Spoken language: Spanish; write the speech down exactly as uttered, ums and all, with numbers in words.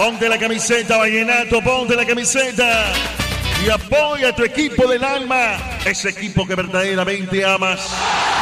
Ponte la camiseta, Vallenato, ponte la camiseta. Y apoya a tu equipo del alma. Ese equipo que verdaderamente amas.